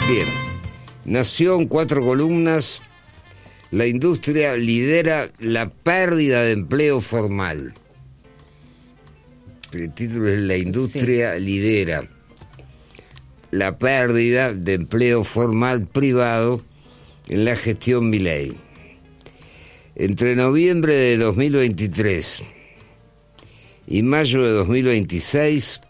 Bien, Nación, 4 columnas. La industria lidera la pérdida de empleo formal. El título es: la industria lidera la pérdida de empleo formal privado en la gestión Milei. Entre noviembre de 2023 y mayo de 2026,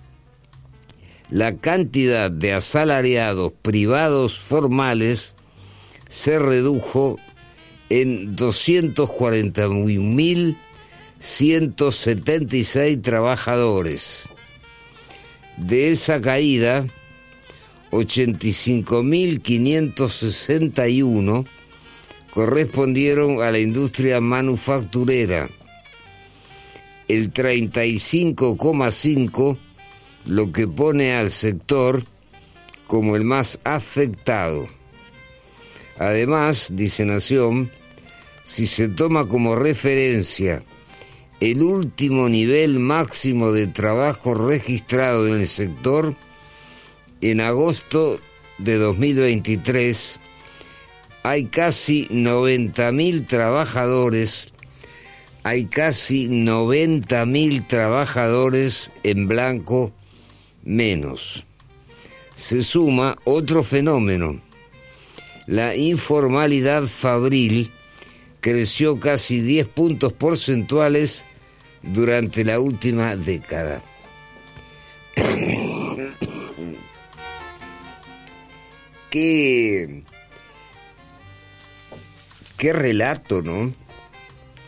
la cantidad de asalariados privados formales se redujo en 241.176 trabajadores. De esa caída, 85.561 correspondieron a la industria manufacturera, el 35,5%, lo que pone al sector como el más afectado. Además, dice Nación, si se toma como referencia el último nivel máximo de trabajo registrado en el sector, en agosto de 2023, hay casi 90.000 trabajadores en blanco menos. Se suma otro fenómeno. La informalidad fabril creció casi 10 puntos porcentuales durante la última década. Qué relato, ¿no?